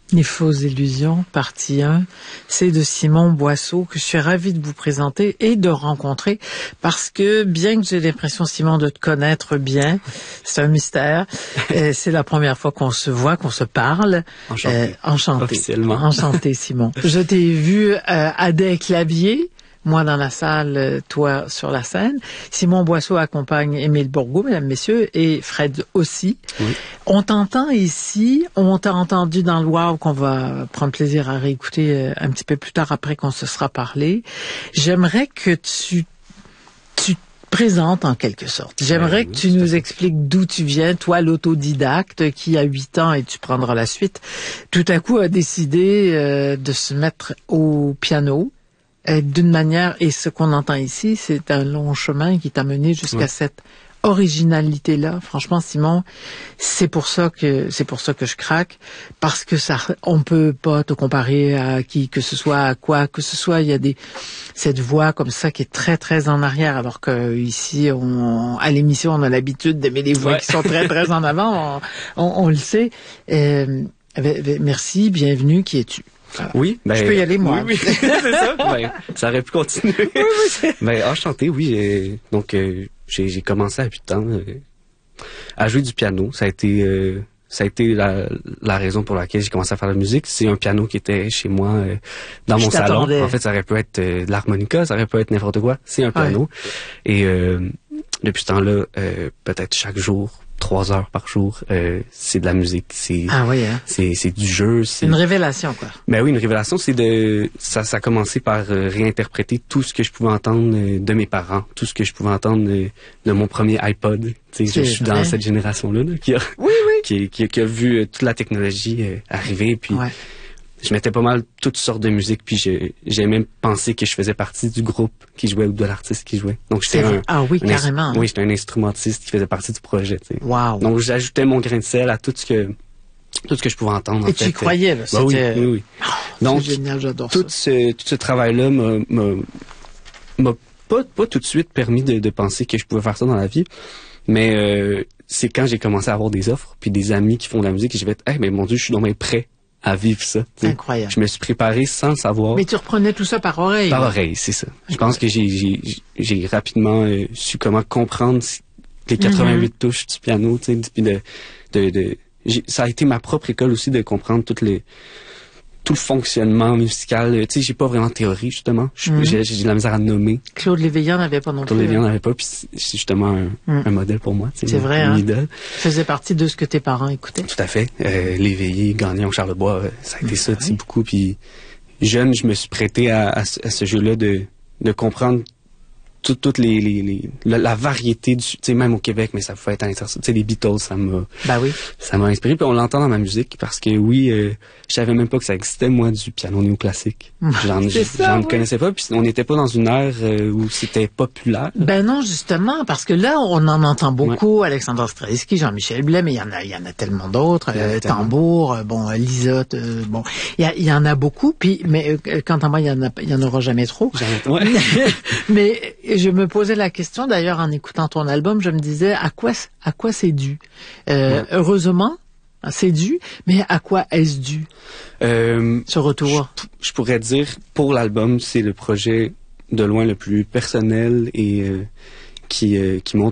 Les fausses illusions, partie 1, c'est de Simon Boisseau que je suis ravie de vous présenter et de rencontrer parce que bien que j'ai l'impression, Simon, de te connaître bien, c'est un mystère. C'est la première fois qu'on se voit, qu'on se parle. Enchanté. Officiellement. Enchanté, Simon. Je t'ai vu à des claviers. Moi dans la salle, toi sur la scène. Simon Boisseau accompagne Émile Bourgault, mesdames, messieurs, et Fred aussi. Oui. On t'entend ici, on t'a entendu dans le Wow qu'on va prendre plaisir à réécouter un petit peu plus tard après qu'on se sera parlé. J'aimerais que tu te présentes en quelque sorte. J'aimerais que tu nous expliques d'où tu viens, toi l'autodidacte qui a 8 ans, et tu prendras la suite, tout à coup a décidé de se mettre au piano. D'une manière, et ce qu'on entend ici, c'est un long chemin qui t'a mené jusqu'à cette originalité-là. Franchement, Simon, c'est pour ça que je craque, parce que on peut pas te comparer à qui que ce soit, à quoi que ce soit. Il y a cette voix comme ça qui est très très en arrière, alors que ici, à l'émission, on a l'habitude d'aimer les voix qui sont très très en avant. On le sait. Merci, bienvenue. Qui es-tu? Oui, je peux y aller, moi. Oui, c'est ça. Ça aurait pu continuer. Enchanté, oui. Donc, j'ai commencé à 8 ans à jouer du piano. Ça a été la raison pour laquelle j'ai commencé à faire de la musique. C'est un piano qui était chez moi dans mon salon. En fait, ça aurait pu être de l'harmonica, ça aurait pu être n'importe quoi. C'est un piano. Et depuis ce temps-là, peut-être chaque jour, 3 heures par jour, c'est de la musique, c'est du jeu, c'est une révélation, quoi. Ben oui, une révélation, ça a commencé par réinterpréter tout ce que je pouvais entendre de mes parents, tout ce que je pouvais entendre de mon premier iPod. Je suis dans cette génération-là qui a vu toute la technologie arriver, puis je mettais pas mal toutes sortes de musique, puis j'ai même pensé que je faisais partie du groupe qui jouait ou de l'artiste qui jouait. Donc j'étais carrément. Oui, j'étais un instrumentiste qui faisait partie du projet. Wow. Donc j'ajoutais mon grain de sel à tout ce que je pouvais entendre. Et tu y croyais, là. Oui. Donc c'est génial, j'adore tout ce travail-là m'a pas tout de suite permis de penser que je pouvais faire ça dans la vie, mais c'est quand j'ai commencé à avoir des offres puis des amis qui font de la musique et je vais être mais mon Dieu, je suis donc bien prêt à vivre ça. Incroyable. Je me suis préparé sans le savoir. Mais tu reprenais tout ça par oreille. Par oreille, c'est ça. Je pense que j'ai rapidement su comment comprendre les 88 touches du piano, tu sais, ça a été ma propre école aussi de comprendre tout le fonctionnement musical. Tu sais, j'ai pas vraiment de théorie, justement. J'ai de la misère à nommer. Claude Léveillé n'en avait pas non plus. Claude Léveillé n'en avait pas, puis c'est justement un modèle pour moi. C'est vrai, une idole. Faisait partie de ce que tes parents écoutaient. Tout à fait. Léveillé, Gagnon, Charlebois, ça a été ça, tu sais, beaucoup. Puis jeune, je me suis prêté à ce jeu-là de comprendre toute la variété du, tu sais, même au Québec, mais ça pouvait être intéressant. Tu sais, les Beatles, ça m'a inspiré, puis on l'entend dans ma musique, parce que je savais même pas que ça existait, moi, du piano néoclassique. J'en connaissais pas, puis on n'était pas dans une ère où c'était populaire. Ben non, justement, parce que là, on en entend beaucoup, Alexandre Stravinsky, Jean-Michel Blais, mais il y en a tellement d'autres, Tambour, Lizotte, il y en a beaucoup, puis, mais quant à moi, il y en aura jamais trop. Mais je me posais la question, d'ailleurs, en écoutant ton album, je me disais, à quoi c'est dû? Heureusement, c'est dû, mais à quoi est-ce dû? Ce retour? Je pourrais dire, pour l'album, c'est le projet de loin le plus personnel et qui montre